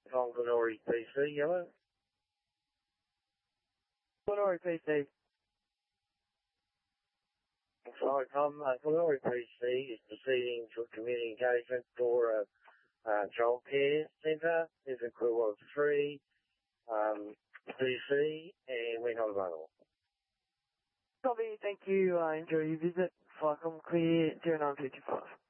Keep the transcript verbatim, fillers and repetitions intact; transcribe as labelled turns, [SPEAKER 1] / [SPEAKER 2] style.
[SPEAKER 1] Tom Glenori P C, yellow.
[SPEAKER 2] Glenori P C.
[SPEAKER 1] Sorry, Tom. Uh, Glenori P C is proceeding to a community engagement for a uh, child care centre. There's a crew of three um, P C, and we're not available.
[SPEAKER 2] Copy, thank you. Uh, enjoy your visit. Flycom clear zero nine two two five.